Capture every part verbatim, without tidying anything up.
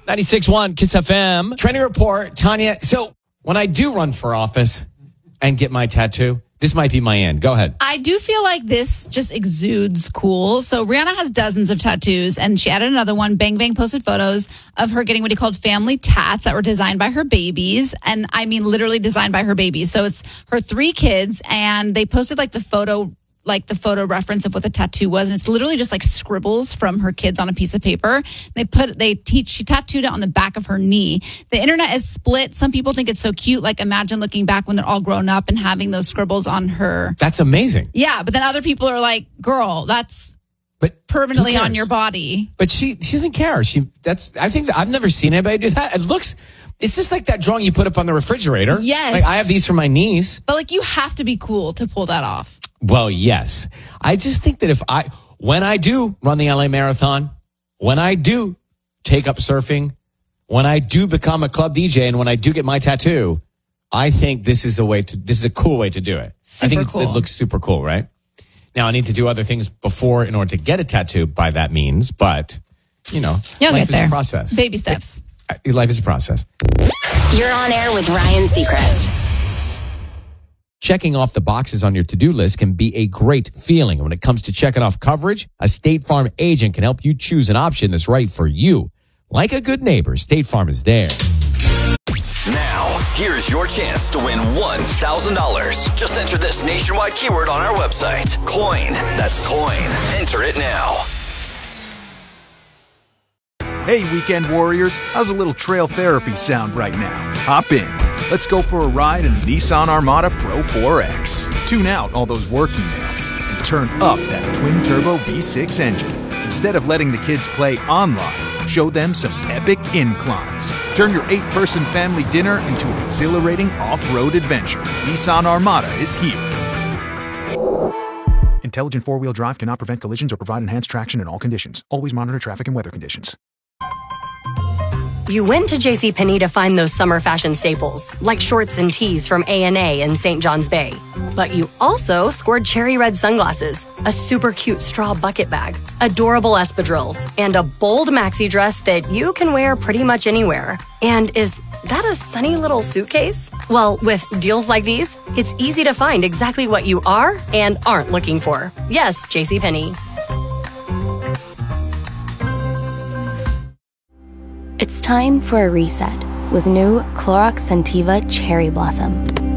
ninety-six point one Kiss F M. Training report, Tanya. So when I do run for office and get my tattoo, this might be my end. Go ahead. I do feel like this just exudes cool. So Rihanna has dozens of tattoos, and she added another one. Bang Bang posted photos of her getting what he called family tats that were designed by her babies. And I mean, literally designed by her babies. So it's her three kids, and they posted like the photo like the photo reference of what the tattoo was. And it's literally just like scribbles from her kids on a piece of paper. They put, they teach, she tattooed it on the back of her knee. The internet is split. Some people think it's so cute. Like imagine looking back when they're all grown up and having those scribbles on her. That's amazing. Yeah. But then other people are like, girl, that's but permanently on your body. But she, she doesn't care. She, that's, I think that I've never seen anybody do that. It looks, it's just like that drawing you put up on the refrigerator. Yes. Like I have these for my niece. But like you have to be cool to pull that off. Well, yes. I just think that if I, when I do run the L A Marathon, when I do take up surfing, when I do become a club D J, and when I do get my tattoo, I think this is a way to, this is a cool way to do it. Super I think it's, cool. it looks super cool, right? Now I need to do other things before in order to get a tattoo by that means, but you know, You'll life get is there. a process. Baby steps. It, life is a process. You're on air with Ryan Seacrest. Checking off the boxes on your to-do list can be a great feeling. When it comes to checking off coverage, a State Farm agent can help you choose an option that's right for you. Like a good neighbor, State Farm is there. Now, here's your chance to win one thousand dollars. Just enter this nationwide keyword on our website. Coin. That's coin. Enter it now. Hey, weekend warriors. How's a little trail therapy sound right now? Hop in. Let's go for a ride in the Nissan Armada Pro four X. Tune out all those work emails and turn up that twin-turbo V six engine. Instead of letting the kids play online, show them some epic inclines. Turn your eight-person family dinner into an exhilarating off-road adventure. Nissan Armada is here. Intelligent four-wheel drive cannot prevent collisions or provide enhanced traction in all conditions. Always monitor traffic and weather conditions. You went to JCPenney to find those summer fashion staples, like shorts and tees from A and A in Saint John's Bay. But you also scored cherry red sunglasses, a super cute straw bucket bag, adorable espadrilles, and a bold maxi dress that you can wear pretty much anywhere. And is that a sunny little suitcase? Well, with deals like these, it's easy to find exactly what you are and aren't looking for. Yes, JCPenney. It's time for a reset with new Clorox Scentiva Cherry Blossom.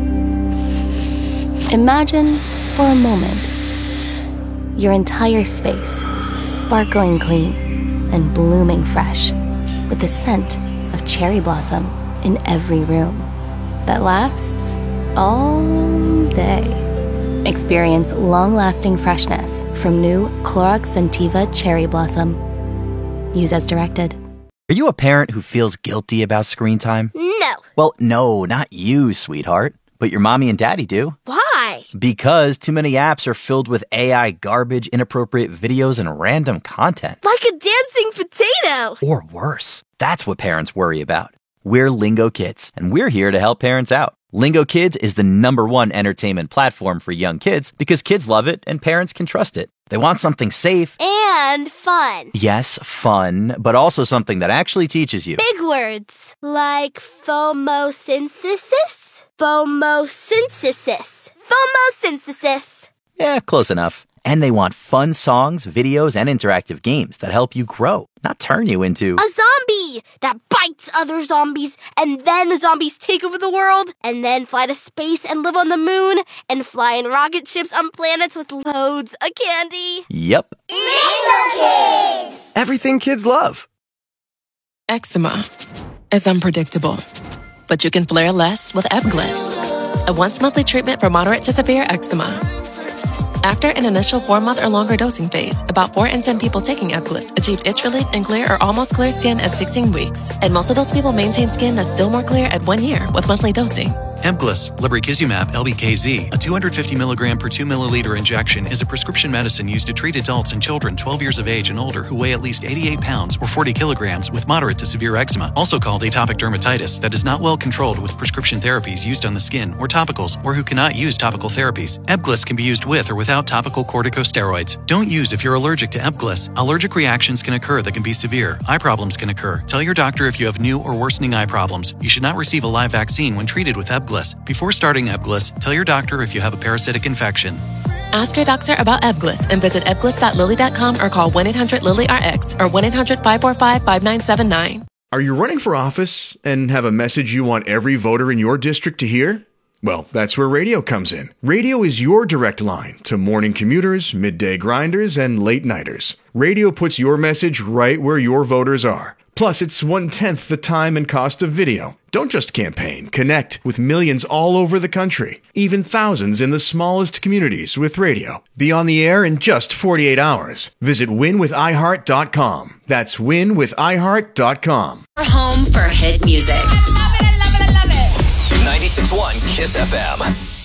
Imagine, for a moment, your entire space sparkling clean and blooming fresh with the scent of cherry blossom in every room that lasts all day. Experience long-lasting freshness from new Clorox Scentiva Cherry Blossom. Use as directed. Are you a parent who feels guilty about screen time? No. Well, no, not you, sweetheart. But your mommy and daddy do. Why? Because too many apps are filled with A I garbage, inappropriate videos, and random content. Like a dancing potato. Or worse. That's what parents worry about. We're Lingo Kids, and we're here to help parents out. Lingo Kids is the number one entertainment platform for young kids because kids love it and parents can trust it. They want something safe. And fun. Yes, fun, but also something that actually teaches you. Big words. Like phomosynthesis? Phomosynthesis. Phomosynthesis. Yeah, close enough. And they want fun songs, videos, and interactive games that help you grow, not turn you into a zombie that bites other zombies, and then the zombies take over the world, and then fly to space and live on the moon, and fly in rocket ships on planets with loads of candy. Yep. Lingo Kids! Everything kids love. Eczema is unpredictable, but you can flare less with Ebglyss, a once-monthly treatment for moderate to severe eczema. After an initial four-month or longer dosing phase, about four in ten people taking Ebglyss achieved itch relief and clear or almost clear skin at sixteen weeks. And most of those people maintain skin that's still more clear at one year with monthly dosing. Ebglyss, lebrikizumab L B K Z, a two hundred fifty milligram per two milliliter injection, is a prescription medicine used to treat adults and children twelve years of age and older who weigh at least eighty-eight pounds or forty kilograms with moderate to severe eczema, also called atopic dermatitis, that is not well controlled with prescription therapies used on the skin or topicals, or who cannot use topical therapies. Ebglyss can be used with or without topical corticosteroids. Don't use if you're allergic to Ebglyss. Allergic reactions can occur that can be severe. Eye problems can occur. Tell your doctor if you have new or worsening eye problems. You should not receive a live vaccine when treated with Ebglyss. Before starting Ebglyss, tell your doctor if you have a parasitic infection. Ask your doctor about Ebglyss and visit ebglyss dot lilly dot com or call one eight hundred lilly R X or one eight hundred five four five five nine seven nine. Are you running for office and have a message you want every voter in your district to hear? Well, that's where radio comes in. Radio is your direct line to morning commuters, midday grinders, and late nighters. Radio puts your message right where your voters are. Plus, it's one-tenth the time and cost of video. Don't just campaign. Connect with millions all over the country, even thousands in the smallest communities with radio. Be on the air in just forty-eight hours. Visit win with i heart dot com. That's win with i heart dot com. Home for hit music. ninety-six point one Kiss F M.